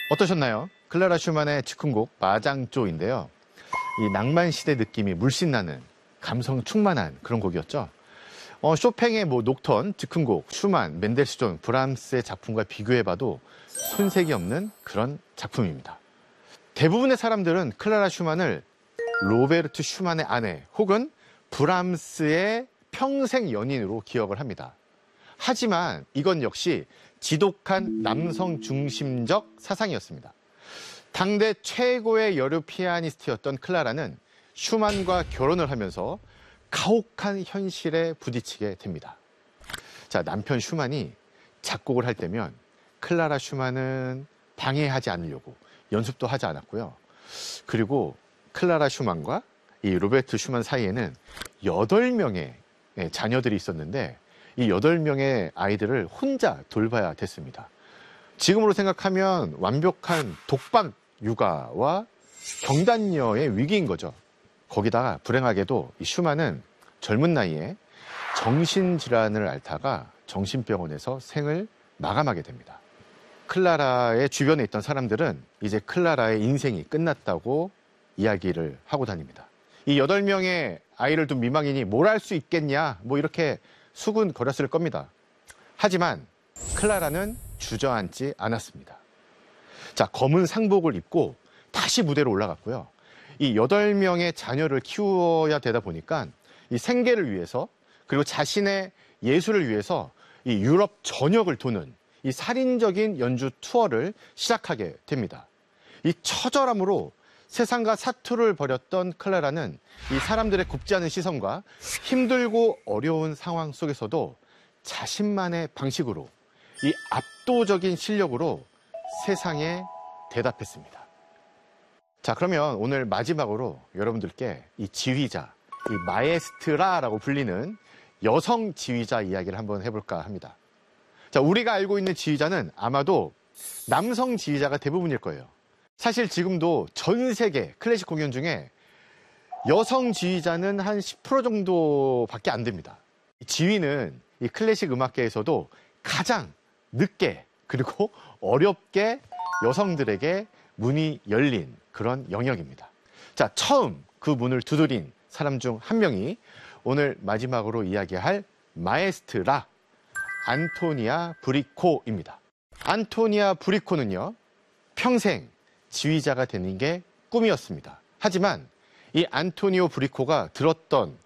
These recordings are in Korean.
어떠셨나요? 클라라 슈만의 즉흥곡 마장조인데요. 이 낭만시대 느낌이 물씬 나는 감성 충만한 그런 곡이었죠. 쇼팽의 녹턴, 즉흥곡, 슈만, 멘델스존, 브람스의 작품과 비교해봐도 손색이 없는 그런 작품입니다. 대부분의 사람들은 클라라 슈만을 로베르트 슈만의 아내 혹은 브람스의 평생 연인으로 기억을 합니다. 하지만 이건 역시 지독한 남성 중심적 사상이었습니다. 당대 최고의 여류 피아니스트였던 클라라는 슈만과 결혼을 하면서 가혹한 현실에 부딪히게 됩니다. 자, 남편 슈만이 작곡을 할 때면 클라라 슈만은 방해하지 않으려고 연습도 하지 않았고요. 그리고 클라라 슈만과 이 로베르트 슈만 사이에는 8명의 자녀들이 있었는데 이 8명의 아이들을 혼자 돌봐야 됐습니다. 지금으로 생각하면 완벽한 독박 육아와 경단녀의 위기인 거죠. 거기다가 불행하게도 이 슈만은 젊은 나이에 정신질환을 앓다가 정신병원에서 생을 마감하게 됩니다. 클라라의 주변에 있던 사람들은 이제 클라라의 인생이 끝났다고 이야기를 하고 다닙니다. 이 8명의 아이를 둔 미망인이 뭘 할 수 있겠냐 이렇게 수군거렸을 겁니다. 하지만 클라라는 주저앉지 않았습니다. 자, 검은 상복을 입고 다시 무대로 올라갔고요. 이 8명의 자녀를 키워야 되다 보니까 이 생계를 위해서 그리고 자신의 예술을 위해서 이 유럽 전역을 도는 이 살인적인 연주 투어를 시작하게 됩니다. 이 처절함으로 세상과 사투를 벌였던 클라라는 이 사람들의 곱지 않은 시선과 힘들고 어려운 상황 속에서도 자신만의 방식으로 이 압도적인 실력으로 세상에 대답했습니다. 자, 그러면 오늘 마지막으로 여러분들께 이 지휘자, 이 마에스트라라고 불리는 여성 지휘자 이야기를 한번 해볼까 합니다. 자, 우리가 알고 있는 지휘자는 아마도 남성 지휘자가 대부분일 거예요. 사실 지금도 전 세계 클래식 공연 중에 여성 지휘자는 한 10% 정도밖에 안 됩니다. 지휘는 이 클래식 음악계에서도 가장 늦게 그리고 어렵게 여성들에게 문이 열린 그런 영역입니다. 자, 처음 그 문을 두드린 사람 중 한 명이 오늘 마지막으로 이야기할 마에스트라 안토니아 브리코입니다. 안토니아 브리코는요, 평생 지휘자가 되는 게 꿈이었습니다. 하지만 이 안토니오 브리코가 들었던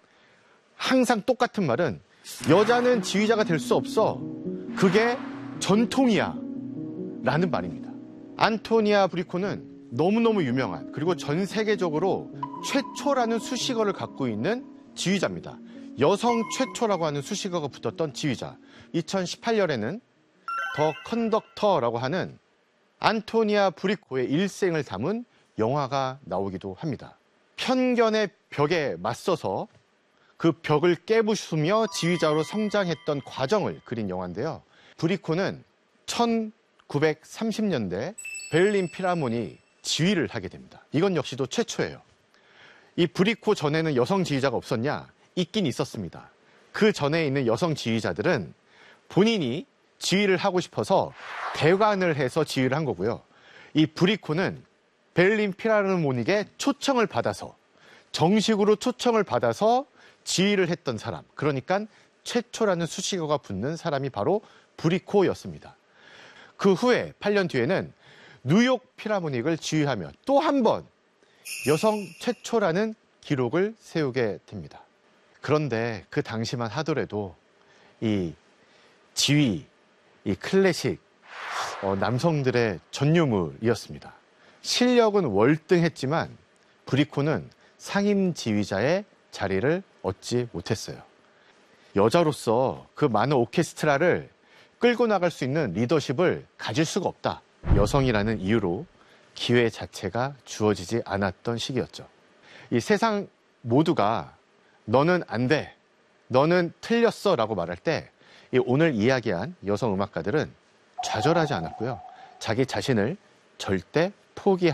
항상 똑같은 말은 여자는 지휘자가 될 수 없어. 그게 전통이야. 라는 말입니다. 안토니아 브리코는 너무너무 유명한 그리고 전 세계적으로 최초라는 수식어를 갖고 있는 지휘자입니다. 여성 최초라고 하는 수식어가 붙었던 지휘자. 2018년에는 더 컨덕터라고 하는 안토니아 브리코의 일생을 담은 영화가 나오기도 합니다. 편견의 벽에 맞서서 그 벽을 깨부수며 지휘자로 성장했던 과정을 그린 영화인데요. 브리코는 1930년대 베를린 필하모니 지휘를 하게 됩니다. 이건 역시도 최초예요. 이 브리코 전에는 여성 지휘자가 없었냐? 있긴 있었습니다. 그 전에 있는 여성 지휘자들은 본인이 지휘를 하고 싶어서 대관을 해서 지휘를 한 거고요. 이 브리코는 베를린 필하모닉에 초청을 받아서 정식으로 초청을 받아서 지휘를 했던 사람, 그러니까 최초라는 수식어가 붙는 사람이 바로 브리코였습니다. 그 후에 8년 뒤에는 뉴욕 필하모닉을 지휘하며 또 한 번 여성 최초라는 기록을 세우게 됩니다. 그런데 그 당시만 하더라도 이 지휘, 이 클래식, 남성들의 전유물이었습니다. 실력은 월등했지만 브리코는 상임 지휘자의 자리를 얻지 못했어요. 여자로서 그 많은 오케스트라를 끌고 나갈 수 있는 리더십을 가질 수가 없다. 여성이라는 이유로 기회 자체가 주어지지 않았던 시기였죠. 이 세상 모두가 너는 안 돼, 너는 틀렸어 라고 말할 때 오늘 이야기한 여성 음악가들은 좌절하지 않았고요. 자기 자신을 절대 포기하지